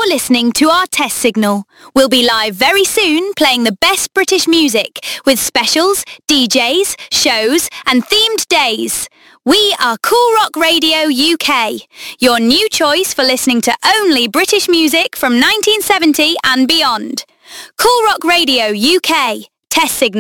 listening to our test signal. We'll be live very soon playing the best British music with specials, DJs, shows and themed days. We are Cool Rock Radio UK, your new choice for listening to only British music from 1970 and beyond. Cool Rock Radio UK, test signal.